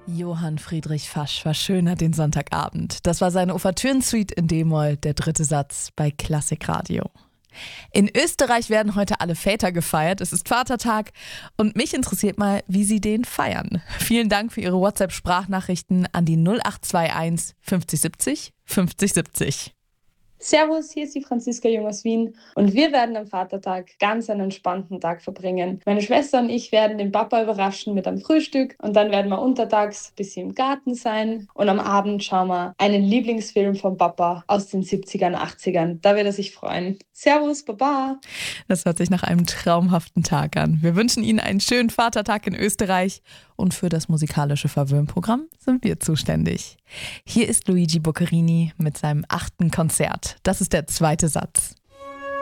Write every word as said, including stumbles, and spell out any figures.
Johann Friedrich Fasch verschönert den Sonntagabend. Das war seine Ouvertüren-Suite in D-Moll, der dritte Satz bei Klassikradio. In Österreich werden heute alle Väter gefeiert. Es ist Vatertag und mich interessiert mal, wie sie den feiern. Vielen Dank für Ihre WhatsApp-Sprachnachrichten an die null acht zwei eins fünfzig siebzig fünfzig siebzig. Servus, hier ist die Franziska Jung aus Wien und wir werden am Vatertag ganz einen entspannten Tag verbringen. Meine Schwester und ich werden den Papa überraschen mit einem Frühstück und dann werden wir untertags ein bisschen im Garten sein und am Abend schauen wir einen Lieblingsfilm vom Papa aus den siebzigern, achtzigern. Da wird er sich freuen. Servus, Baba! Das hört sich nach einem traumhaften Tag an. Wir wünschen Ihnen einen schönen Vatertag in Österreich und für das musikalische Verwöhnprogramm sind wir zuständig. Hier ist Luigi Boccherini mit seinem achten Konzert. Das ist der zweite Satz.